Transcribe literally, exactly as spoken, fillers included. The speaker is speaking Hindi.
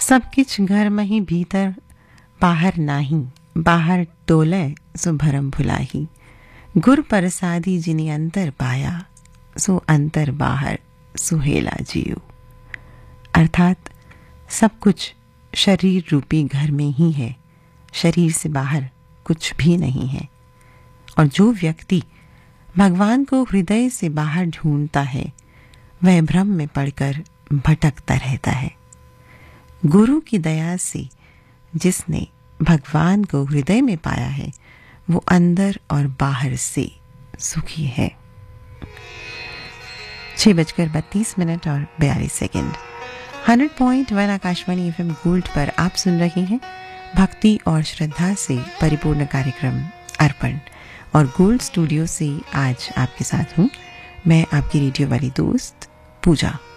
सब किछ घर में ही भीतर बाहर नाही, बाहर टोले सो भरम भुलाही। गुर परसादी जिनी अंतर पाया, सो अंतर बाहर सुहेला जियो। अर्थात सब कुछ शरीर रूपी घर में ही है, शरीर से बाहर कुछ भी नहीं है। और जो व्यक्ति भगवान को हृदय से बाहर ढूंढता है, वह भ्रम में पड़कर भटकता रहता है। गुरु की दया से जिसने भगवान को हृदय में पाया है, वो अंदर और बाहर से सुखी है। छह बजकर बत्तीस मिनट और बयालीस second. Hundred point one Akashvani FM gold पर आप सुन रहे हैं भक्ति और श्रद्धा से परिपूर्ण कार्यक्रम अर्पण। और गोल्ड स्टूडियो से आज आपके साथ हूं मैं, आपकी रेडियो वाली दोस्त पूजा।